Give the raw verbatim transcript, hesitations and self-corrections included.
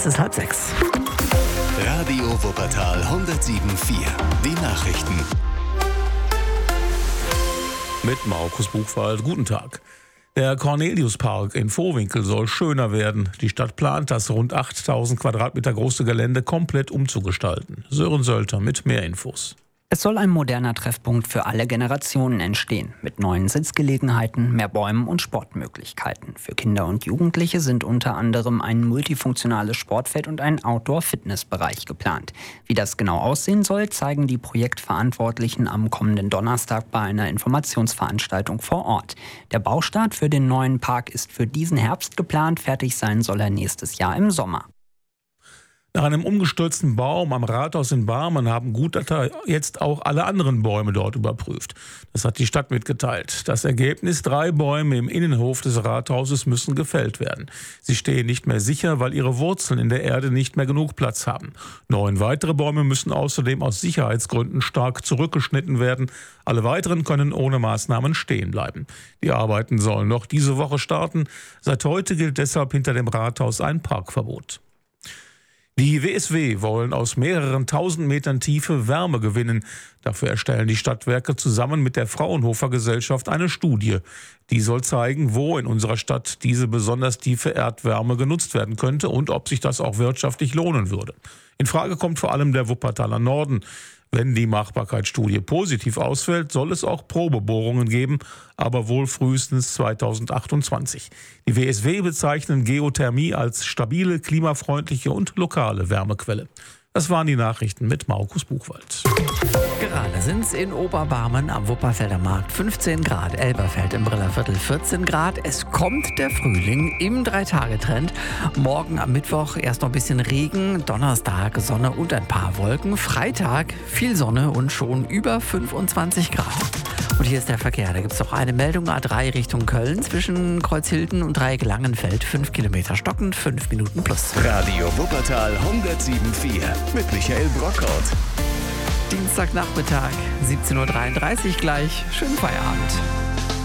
Es ist halb sechs. Radio Wuppertal hundertsieben Komma vier. Die Nachrichten. Mit Markus Buchwald. Guten Tag. Der Corneliuspark in Vohwinkel soll schöner werden. Die Stadt plant, das rund achttausend Quadratmeter große Gelände komplett umzugestalten. Sören Sölter mit mehr Infos. Es soll ein moderner Treffpunkt für alle Generationen entstehen, mit neuen Sitzgelegenheiten, mehr Bäumen und Sportmöglichkeiten. Für Kinder und Jugendliche sind unter anderem ein multifunktionales Sportfeld und ein Outdoor-Fitnessbereich geplant. Wie das genau aussehen soll, zeigen die Projektverantwortlichen am kommenden Donnerstag bei einer Informationsveranstaltung vor Ort. Der Baustart für den neuen Park ist für diesen Herbst geplant, fertig sein soll er nächstes Jahr im Sommer. Nach einem umgestürzten Baum am Rathaus in Barmen haben Gutachter jetzt auch alle anderen Bäume dort überprüft. Das hat die Stadt mitgeteilt. Das Ergebnis: drei Bäume im Innenhof des Rathauses müssen gefällt werden. Sie stehen nicht mehr sicher, weil ihre Wurzeln in der Erde nicht mehr genug Platz haben. Neun weitere Bäume müssen außerdem aus Sicherheitsgründen stark zurückgeschnitten werden. Alle weiteren können ohne Maßnahmen stehen bleiben. Die Arbeiten sollen noch diese Woche starten. Seit heute gilt deshalb hinter dem Rathaus ein Parkverbot. Die W S W wollen aus mehreren tausend Metern Tiefe Wärme gewinnen. Dafür erstellen die Stadtwerke zusammen mit der Fraunhofer Gesellschaft eine Studie. Die soll zeigen, wo in unserer Stadt diese besonders tiefe Erdwärme genutzt werden könnte und ob sich das auch wirtschaftlich lohnen würde. In Frage kommt vor allem der Wuppertaler Norden. Wenn die Machbarkeitsstudie positiv ausfällt, soll es auch Probebohrungen geben, aber wohl frühestens zweitausendachtundzwanzig. Die W S W bezeichnen Geothermie als stabile, klimafreundliche und lokale Wärmequelle. Das waren die Nachrichten mit Markus Buchwald. Gerade sind es in Oberbarmen am Wupperfelder Markt fünfzehn Grad, Elberfeld im Brillerviertel vierzehn Grad. Es kommt der Frühling im Drei-Tage-Trend. Morgen am Mittwoch erst noch ein bisschen Regen, Donnerstag Sonne und ein paar Wolken. Freitag viel Sonne und schon über fünfundzwanzig Grad. Und hier ist der Verkehr. Da gibt es noch eine Meldung: A drei Richtung Köln zwischen Kreuzhilden und Dreieck Langenfeld. fünf Kilometer stockend, fünf Minuten plus. Radio Wuppertal hundertsieben Komma vier mit Michael Brockhaut. Dienstagnachmittag, siebzehn Uhr dreiunddreißig gleich. Schönen Feierabend.